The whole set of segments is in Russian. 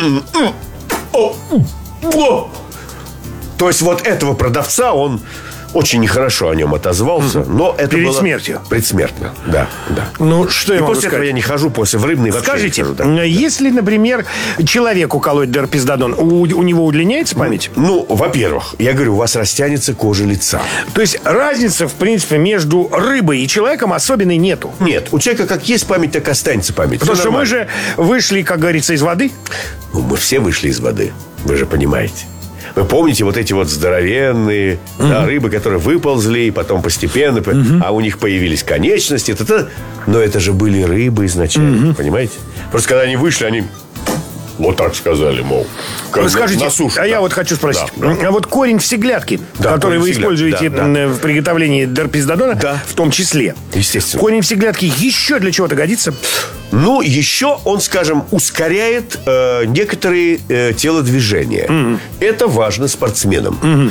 То есть вот этого продавца, он очень нехорошо о нем отозвался, но это перед было смертью. Предсмертно, да. Ну, что я могу после сказать? этого я не хожу, после в рыбный вообще Скажите, не хожу, да. если, например, человеку колоть дерпиздодон, у него удлиняется память? Ну, во-первых, я говорю, у вас растянется кожа лица. То есть разницы, в принципе, между рыбой и человеком особенной нету? Нет, у человека как есть память, так и останется память. Потому Всё что мы нормально. же вышли, как говорится, из воды. Ну, мы все вышли из воды, вы же понимаете. Вы помните вот эти вот здоровенные рыбы, которые выползли, и потом постепенно, а у них появились конечности. Но это же были рыбы изначально, понимаете? Просто когда они вышли, они вот так сказали, мол, как Скажите, на суше. я вот хочу спросить. Да. А вот корень всеглядки, Да, который вы корень всеглядки, используете в приготовлении дерпиздодона, Да. в том числе. Естественно. Корень всеглядки еще для чего-то годится? Ну, еще он, скажем, ускоряет некоторые телодвижения. Это важно спортсменам.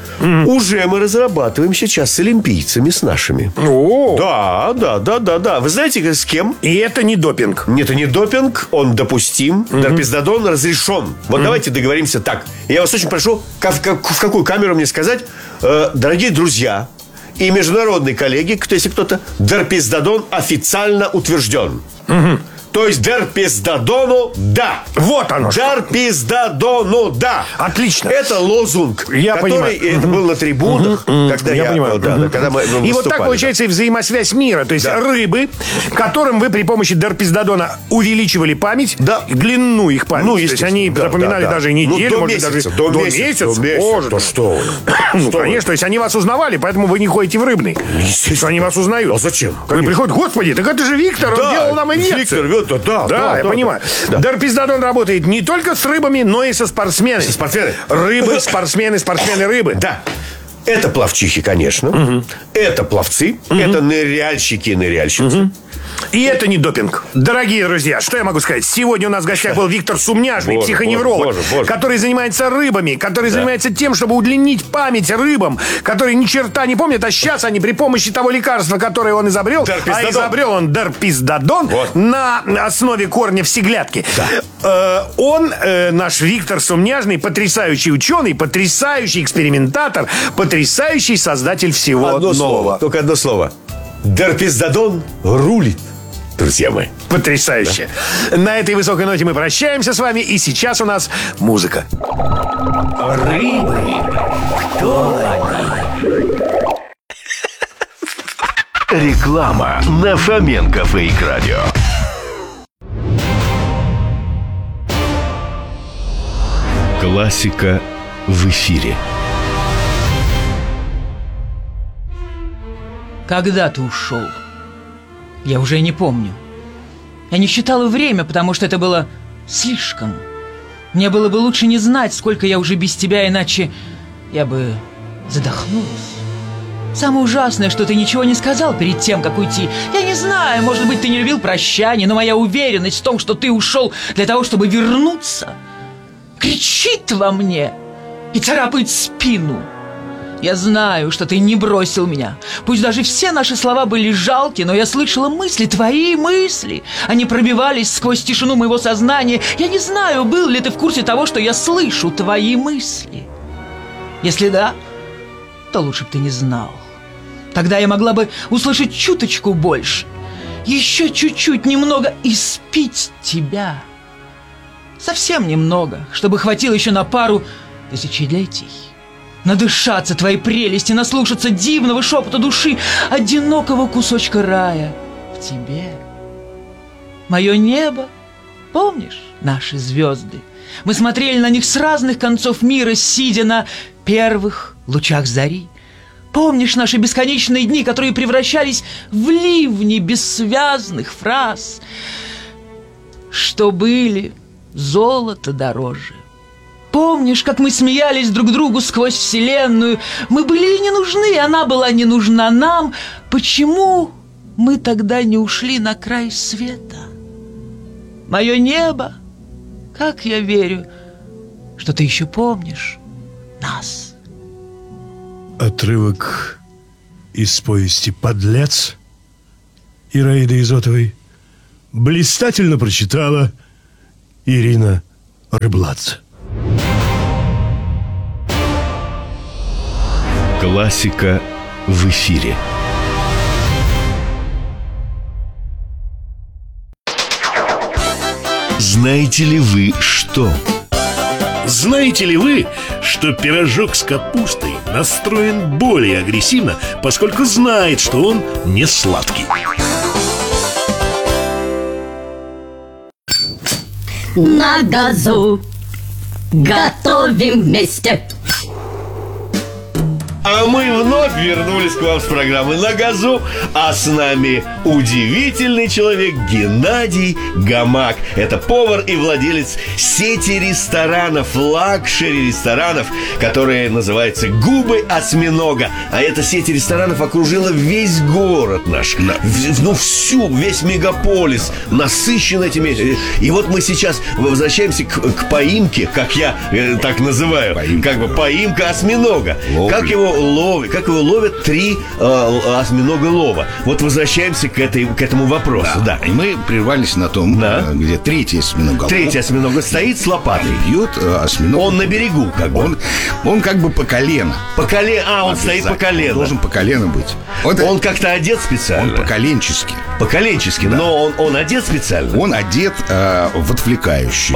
Уже мы разрабатываем сейчас с олимпийцами, с нашими. О! Да. Вы знаете, с кем? И это не допинг. Нет, это не допинг, он допустим. Дерпиздодон разрешен. Вот давайте договоримся так. Я вас очень прошу, в какую камеру мне сказать, дорогие друзья и международные коллеги, если кто-то, дерпиздодон официально утвержден. То есть дерпиздодону да. Вот оно что. Дерпиздодону да. Отлично. Это лозунг, Я который понимаю. это был на трибунах, когда Я понимаю. когда мы И вот так выступали, получается и взаимосвязь мира. То есть Да. рыбы, которым вы при помощи дерпиздодона увеличивали память, Да. длину их памяти. Ну, то есть естественно, они да, запоминали да. даже и Ну, неделю, до может месяца, быть, даже до до месяца, месяца. до месяца. Может. Да что вы. Ну, Что вы. конечно, то есть они вас узнавали, поэтому вы не ходите в рыбный. Естественно. Что они вас узнают. А зачем? Вы Конечно. приходят, господи, так это же Виктор, он делал нам инъекцию. Виктор, да, я понимаю. Да. Дерпиздодон работает не только с рыбами, но и со спортсменами. Со спортсменами. Рыбы, спортсмены, рыбы. Да. Это пловчихи, конечно. Это пловцы. Это ныряльщики и ныряльщицы. И это не допинг. Дорогие друзья, что я могу сказать? Сегодня у нас в гостях был Виктор Сумняжный, Боже, психоневролог, боже. который занимается рыбами, который занимается тем, чтобы удлинить память рыбам, которые ни черта не помнят, а сейчас они при помощи того лекарства, которое он изобрел, Дерпиздодон. а изобрел он дерпиздодон Вот. на основе корня всеглядки. Он, наш Виктор Сумняжный, потрясающий ученый, потрясающий экспериментатор, потрясающий создатель всего Одно слово. нового. Только одно слово. Дерпиздодон рулит, друзья мои. Потрясающе. На этой высокой ноте мы прощаемся с вами. И сейчас у нас музыка. Рыбы. Кто они? Реклама на Фоменко Фейк Радио. Классика в эфире. Когда ты ушел? Я уже не помню. Я не считала время, потому что это было слишком. Мне было бы лучше не знать, сколько я уже без тебя, иначе я бы задохнулась. Самое ужасное, что ты ничего не сказал перед тем, как уйти. Я не знаю, может быть, ты не любил прощания, но моя уверенность в том, что ты ушел для того, чтобы вернуться, кричит во мне и царапает спину. Я знаю, что ты не бросил меня. Пусть даже все наши слова были жалки, но я слышала мысли, твои мысли. Они пробивались сквозь тишину моего сознания. Я не знаю, был ли ты в курсе того, что я слышу твои мысли. Если да, то лучше бы ты не знал. Тогда я могла бы услышать чуточку больше. Еще чуть-чуть, немного испить тебя. Совсем немного, чтобы хватило еще на пару тысячелетий. Надышаться твоей прелести, наслушаться дивного шепота души, одинокого кусочка рая в тебе. Мое небо, помнишь наши звезды? Мы смотрели на них с разных концов мира, сидя на первых лучах зари. Помнишь наши бесконечные дни, которые превращались в ливни бессвязных фраз, что были золото дороже? Помнишь, как мы смеялись друг другу сквозь вселенную? Мы были не нужны, она была не нужна нам. Почему мы тогда не ушли на край света? Мое небо, как я верю, что ты еще помнишь нас. Отрывок из повести «Подлец» Ираиды Изотовой блистательно прочитала Ирина Рыбладзе. Классика в эфире. Знаете ли вы что? Знаете ли вы, что пирожок с капустой настроен более агрессивно, поскольку знает, что он не сладкий? На газу готовим вместе. А мы вновь вернулись к вам с программы «На газу», а с нами удивительный человек Геннадий Гамак. Это повар и владелец сети ресторанов, лакшери-ресторанов, которые называются «Губы осьминога». А эта сеть ресторанов окружила весь город наш, весь мегаполис насыщен этими. И вот мы сейчас возвращаемся к поимке, как я так называю, поимка осьминога. Как его ловят 3 осьминога-лова. Вот возвращаемся к этому вопросу. Да. И мы прервались на том, где 3-й осьминог. 3-й осьминог стоит с лопатой. Бьет осьминог. Он на берегу как бы. Он как бы по колено. Он стоит по колено. Он должен по колено быть. Он как-то одет специально. Он по-коленчески. По-коленчески, да. Но он одет специально. Он одет в отвлекающий.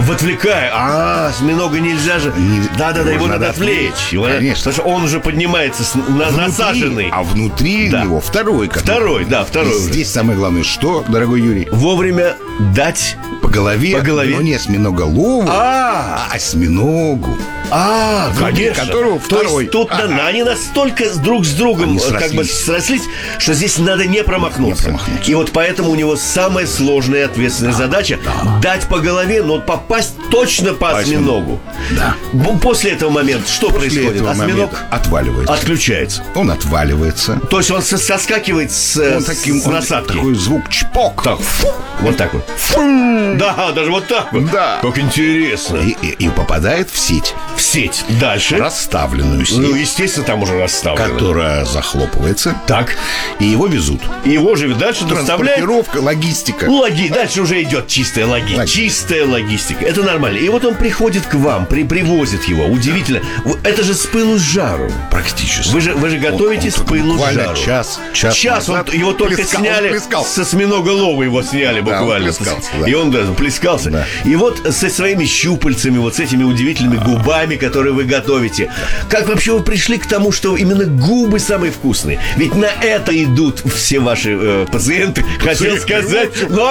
Осьминога нельзя же. Его надо отвлечь. Конечно. Потому что он уже поднимается насаженный. А внутри него второй. Второй. Здесь самое главное, что, дорогой Юрий? Вовремя дать по голове. Но не осьминоголову, а осьминогу. Конечно. Которого второй. То есть тут они настолько друг с другом срослись, что здесь надо не промахнуться. И вот поэтому у него самая сложная и ответственная задача дать по голове, но попасть точно по осьминогу. Да. После этого момента что происходит? Осьминог отваливается. Отключается. Он отваливается. То есть он соскакивает с насадки. Такой звук чпок. Так, вот так вот. Да, даже вот так вот. Да. Как интересно. И попадает в сеть. В сеть. Дальше. Расставленную сеть. Естественно, там уже расставлено. Которая захлопывается. Так. И его везут. И его же дальше доставляют. Транспортировка, логистика. Дальше уже идет чистая логистика. Чистая логистика. Это нормально. И вот он приходит к вам, привозит его. Удивительно. Это же с пылу с жару. Практически. Вы же готовите с пылу с жару. Час его только сняли. С осьминога-лова его сняли буквально. И он плескался. Да. И вот со своими щупальцами, вот с этими удивительными губами, которые вы готовите. Как вообще вы пришли к тому, что именно губы самые вкусные? Ведь на это идут все ваши пациенты. Хотел сказать.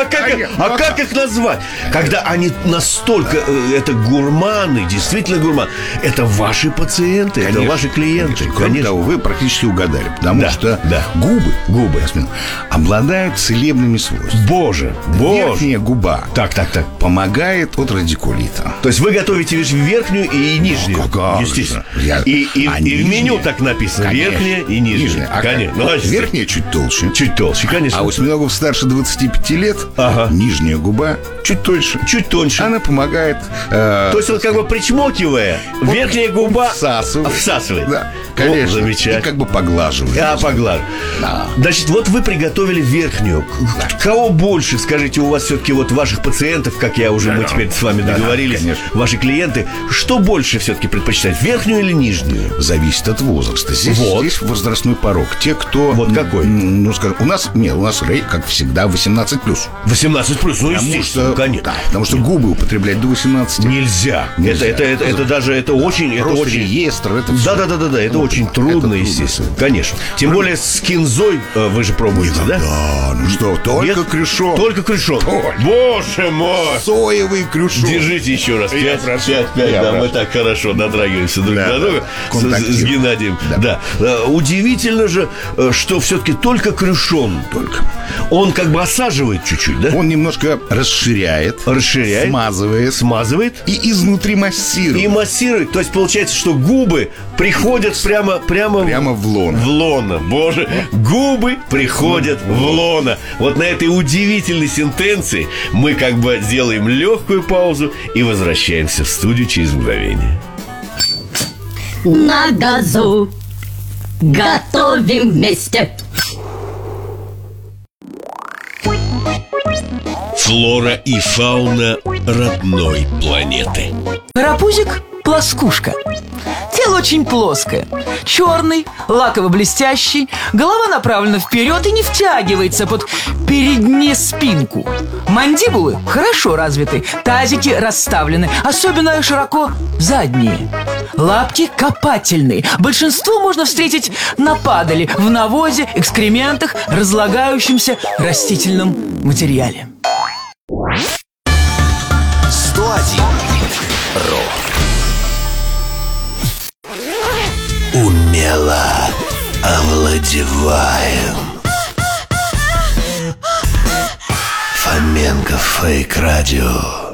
Как их назвать? Когда они настолько это гурманы, действительно гурманы. Это ваши пациенты, это ваши клиенты. Кроме того, вы практически угадали. Потому что губы обладают целебными свойствами. Боже. Верхняя губа так помогает от радикулита. То есть вы готовите лишь верхнюю и нижнюю. Естественно. И в меню так написано. Конечно. Верхняя и нижняя. Конечно. Верхняя чуть толще. Чуть толще, конечно. А у осьминогов старше 25 лет нижняя губа чуть тоньше. Чуть тоньше. Она помогает. То есть он как бы причмокивая, верхняя губа всасывает. Да, конечно. Замечательно. И как бы поглаживает. Поглаживает. Да. Значит, вот вы приготовили верхнюю. Кого больше, скажите, у вас все-таки вот ваших пациентов, как мы теперь с вами договорились, ваши клиенты, что больше все-таки предпочитают, верхнюю или нижнюю? Зависит от возраста. Здесь возрастной порог. Те, кто... Вот какой? Скажем, у нас, как всегда, 18+. 18+, естественно, конечно. Да, потому что губы употреблять до 18 нельзя. Это даже, это очень... реестр, это все. Да, это очень трудно, естественно. Конечно. Тем более с кинзой вы же пробуете, да? Да, только крюшон. Только крюшон. Боже мой! Соевый крюшон. Держите еще раз. 5, да, мы так хорошо дотрагиваемся друг до друга с Геннадием. Да. Удивительно же, что все-таки только крюшон. Только. Он как бы осаживает чуть-чуть, да? Он немножко расширяет, смазывает и изнутри массирует. И массирует. То есть получается, что губы приходят прямо в лоно. В лоно. Боже, губы приходят в лоно. Вот на этой удивительной сентенции мы как бы делаем легкую паузу и возвращаемся в студию через мгновение. На газу готовим вместе. Флора и фауна родной планеты. Карапузик – плоскушка. Тело очень плоское, черный, лаково-блестящий, голова направлена вперед и не втягивается под переднюю спинку. Мандибулы хорошо развиты, тазики расставлены, особенно широко задние. Лапки копательные. Большинство можно встретить на падали, в навозе, экскрементах, разлагающемся растительном материале. 101 рок. Умело овладеваем. Фоменко Фейк Радио.